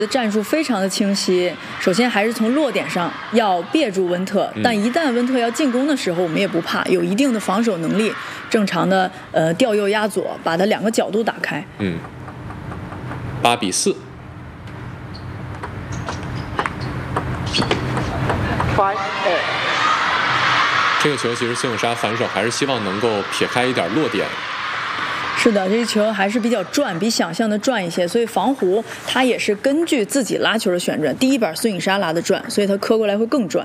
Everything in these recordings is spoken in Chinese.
战术非常的清晰，首先还是从落点上要别住温特，但一旦温特要进攻的时候，我们也不怕，有一定的防守能力，正常的调右压左，把它两个角度打开。 8-4。这个球其实孙颖莎反手还是希望能够撇开一点落点。 是的，这个球还是比较转，比想象的转一些，所以防胡他也是根据自己拉球的旋转，第一板孙颖莎拉的转，所以他磕过来会更转。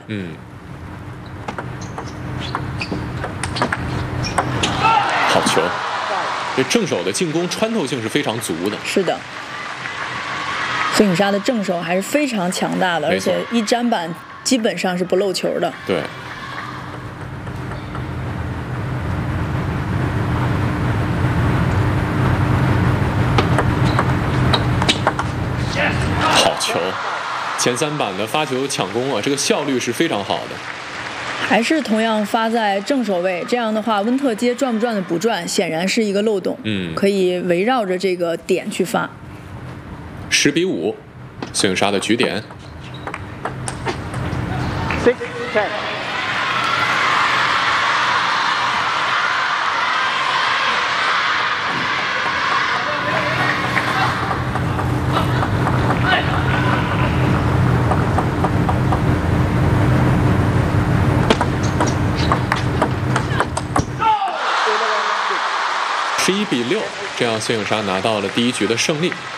好球！这正手的进攻穿透性是非常足的。 是的，孙颖莎的正手还是非常强大的，而且一粘板基本上是不漏球的。 对。球前3板的发球抢攻啊，这个效率是非常好的。 还是同样发在正手位，这样的话温特接转不转的不转，显然是一个漏洞。可以围绕着这个点去发。 10-5，孙颖莎的局点。11-6，这样孙颖莎拿到了第1局的胜利。